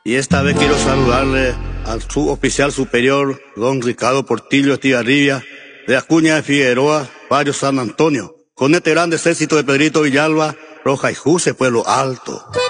Y esta vez quiero saludarle al suboficial superior, don Ricardo Portillo Estigarribia, de Acuña de Figueroa, barrio San Antonio, con este grande ejército de Pedrito Villalba, Roja y Juse, Pueblo Alto.